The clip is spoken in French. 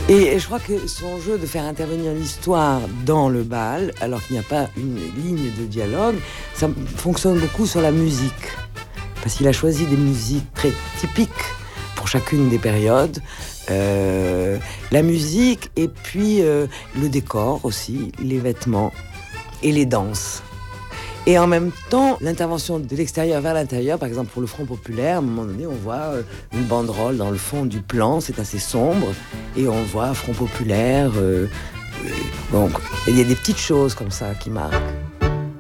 Et je crois que son jeu de faire intervenir l'histoire dans le bal, alors qu'il n'y a pas une ligne de dialogue, ça fonctionne beaucoup sur la musique. Parce qu'il a choisi des musiques très typiques pour chacune des périodes. La musique et puis le décor aussi, les vêtements et les danses. Et en même temps, l'intervention de l'extérieur vers l'intérieur, par exemple pour le Front Populaire, à un moment donné, on voit une banderole dans le fond du plan, c'est assez sombre, et on voit Front Populaire. Donc, il y a des petites choses comme ça qui marquent.